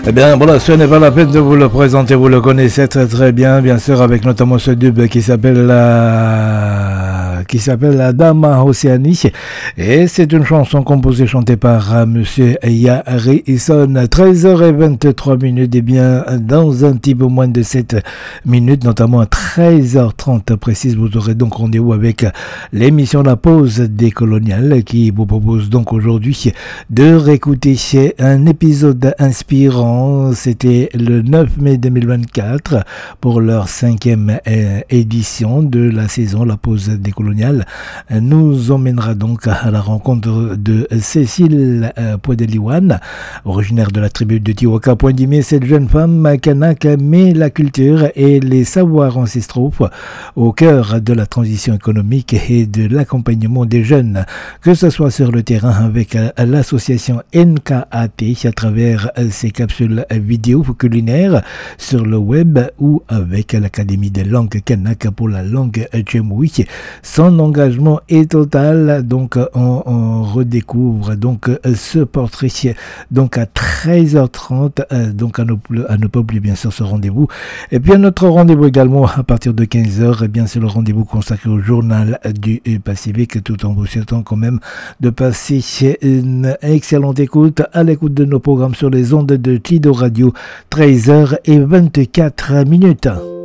Eh bien voilà, ce n'est pas la peine de vous le présenter, vous le connaissez très très bien sûr, avec notamment ce dub qui s'appelle la Dama Oceanie, et c'est une chanson composée chantée par monsieur Harrison. 13h23, et bien dans un petit peu moins de 7 minutes, notamment à 13h30 précise, vous aurez donc rendez-vous avec l'émission La Pause des Coloniales, qui vous propose donc aujourd'hui de réécouter un épisode inspirant. C'était le 9 mai 2024 pour leur 5e édition de la saison La Pause des Coloniales. Nous emmènera donc à la rencontre de Cécile Poideliwan, originaire de la tribu de Tiwaka Poindimé. Cette jeune femme kanak met la culture et les savoirs ancestraux au cœur de la transition économique et de l'accompagnement des jeunes, que ce soit sur le terrain avec l'association NKAT à travers ses capsules vidéo culinaires sur le web, ou avec l'Académie des langues kanak pour la langue Tchemouï. Son engagement est total, donc on redécouvre donc ce portrait donc à 13h30, donc à ne pas oublier bien sûr ce rendez-vous. Et puis notre rendez-vous également à partir de 15h, et bien c'est le rendez-vous consacré au journal du Pacifique, tout en vous souhaitant quand même de passer une excellente écoute, à l'écoute de nos programmes sur les ondes de Tido Radio. 13h24.